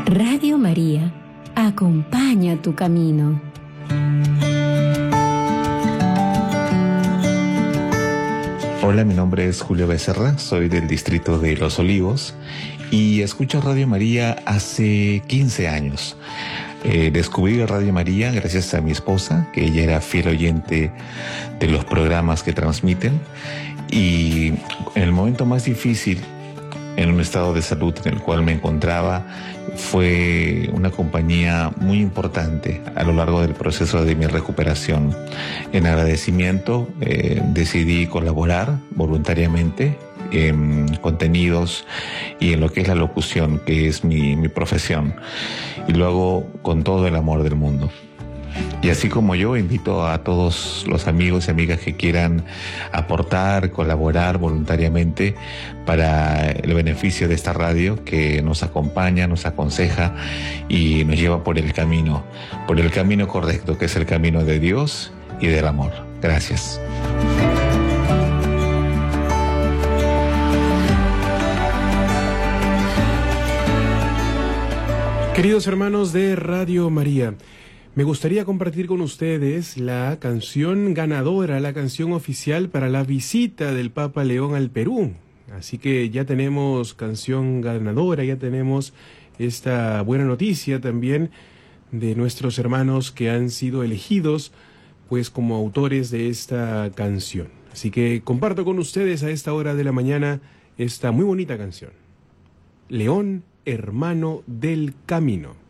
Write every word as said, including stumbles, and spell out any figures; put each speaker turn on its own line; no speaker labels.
Radio María acompaña tu camino.
Hola, mi nombre es Julio Becerra, soy del distrito de Los Olivos y escucho Radio María hace quince años. Eh, descubrí Radio María gracias a mi esposa, que ella era fiel oyente de los programas que transmiten, y en el momento más difícil, en un estado de salud en el cual me encontraba, fue una compañía muy importante a lo largo del proceso de mi recuperación. En agradecimiento eh, decidí colaborar voluntariamente en contenidos y en lo que es la locución, que es mi, mi profesión, y lo hago con todo el amor del mundo. Y así como yo, invito a todos los amigos y amigas que quieran aportar, colaborar voluntariamente para el beneficio de esta radio que nos acompaña, nos aconseja y nos lleva por el camino, por el camino correcto, que es el camino de Dios y del amor. Gracias.
Queridos hermanos de Radio María, me gustaría compartir con ustedes la canción ganadora, la canción oficial para la visita del Papa León al Perú. Así que ya tenemos canción ganadora, ya tenemos esta buena noticia también de nuestros hermanos que han sido elegidos pues como autores de esta canción. Así que comparto con ustedes a esta hora de la mañana esta muy bonita canción. León, hermano del camino.